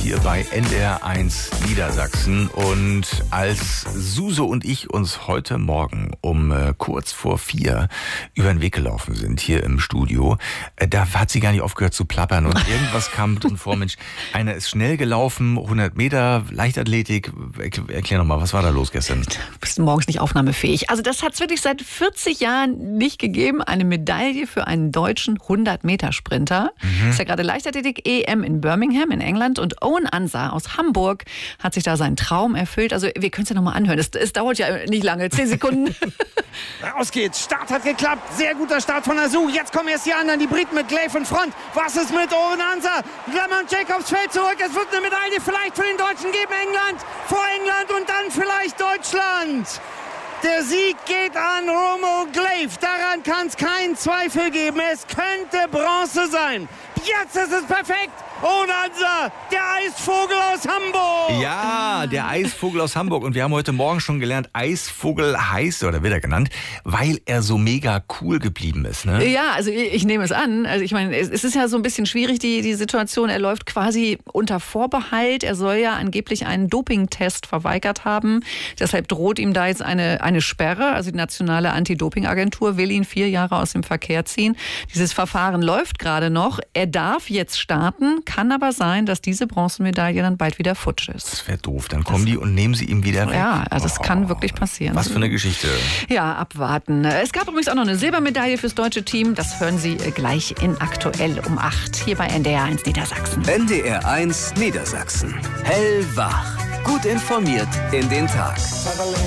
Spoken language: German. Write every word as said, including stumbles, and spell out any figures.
hier bei N D R eins Niedersachsen. Und als Suse und ich uns heute Morgen um äh, kurz vor vier über den Weg gelaufen sind hier im Studio, äh, da hat sie gar nicht aufgehört zu plappern und irgendwas kam drin vor. Mensch, einer ist schnell gelaufen, hundert Meter, Leichtathletik. Erklär nochmal, was war da los gestern? Du bist morgens nicht aufnahmefähig. Also das hat es wirklich seit vierzig Jahren nicht gegeben. Eine Medaille für einen deutschen hundert-Meter-Sprinter. Mhm. Ist ja gerade Leichtathletik-E M in Birmingham in England. Und Owen Ansa aus Hamburg hat sich da seinen Traum erfüllt. Also wir können es ja nochmal anhören. Es, es dauert ja nicht lange, zehn Sekunden. Aus geht's. Start hat geklappt. Sehr guter Start von Azu. Jetzt kommen erst die anderen, die Briten mit Glaive in Front. Was ist mit Owen Ansa? Lamont Jacobs fällt zurück. Es wird eine Medaille vielleicht für den Deutschen geben. England, vor England und dann vielleicht Deutschland. Der Sieg geht an Romo Glaive. Daran kann es keinen Zweifel geben. Es könnte Bronze sein. Jetzt ist es perfekt. Owen Ansa, der Eisvogel aus Hamburg. Ja, der Eisvogel aus Hamburg. Und wir haben heute Morgen schon gelernt, Eisvogel heißt, oder wird er genannt, weil er so mega cool geblieben ist. Ne? Ja, also ich, ich nehme es an. Also ich meine, es ist ja so ein bisschen schwierig, die, die Situation. Er läuft quasi unter Vorbehalt. Er soll ja angeblich einen Dopingtest verweigert haben. Deshalb droht ihm da jetzt eine, eine Sperre. Also die nationale Anti-Doping-Agentur will ihn vier Jahre aus dem Verkehr ziehen. Dieses Verfahren läuft gerade noch. Er darf jetzt starten. Kann aber sein, dass diese Bronzemedaille dann bald wieder futsch ist. Das wäre doof. Dann kommen das, die und nehmen sie ihm wieder weg. Ja, also es oh, kann wirklich passieren. Was für eine Geschichte. Ja, abwarten. Es gab übrigens auch noch eine Silbermedaille fürs deutsche Team. Das hören Sie gleich in Aktuell um acht hier bei N D R eins Niedersachsen. N D R eins Niedersachsen. Hellwach. Gut informiert in den Tag.